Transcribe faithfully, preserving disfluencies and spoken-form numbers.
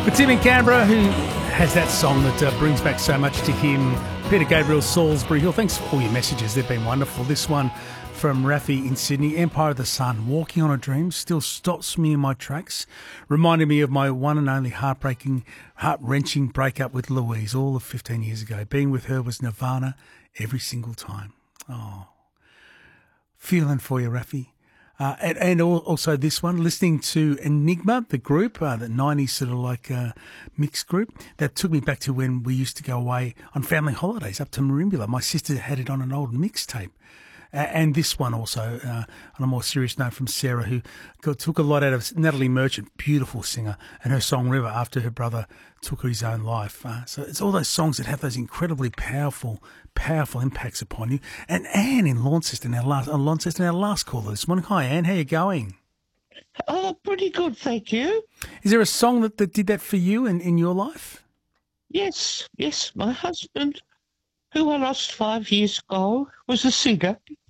For Tim in Canberra, who has that song that uh, brings back so much to him, Peter Gabriel, Salisbury Hill, thanks for all your messages. They've been wonderful. This one from Rafi in Sydney, Empire of the Sun, Walking on a Dream, still stops me in my tracks, reminding me of my one and only heartbreaking, heart-wrenching breakup with Louise all of fifteen years ago. Being with her was nirvana every single time. Oh, feeling for you, Rafi. Uh, and, and also this one, listening to Enigma, the group, uh, the nineties sort of like uh, mixed group, that took me back to when we used to go away on family holidays up to Merimbula. My sister had it on an old mixtape. Uh, and this one also, uh, on a more serious note, from Sarah, who got, took a lot out of Natalie Merchant, beautiful singer, and her song River after her brother took his own life. Uh, so it's all those songs that have those incredibly powerful, powerful impacts upon you. And Anne in Launceston, our last, uh, Launceston, our last caller this morning. Hi, Anne, how you going? Oh, pretty good, thank you. Is there a song that, that did that for you in, in your life? Yes, yes, my husband, who I lost five years ago, was a singer.